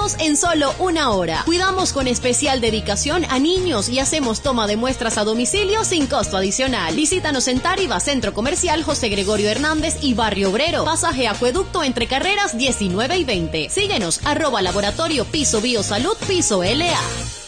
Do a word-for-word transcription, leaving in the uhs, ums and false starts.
datos en solo una hora. Cuidamos con especial dedicación a niños y hacemos toma de muestras a domicilio sin costo adicional. Visítanos en Táriva, Centro Comercial José Gregorio Hernández y Barrio Obrero. Pasaje Acueducto entre carreras diecinueve y veinte. Síguenos, arroba laboratorio Piso Biosalud Piso L A.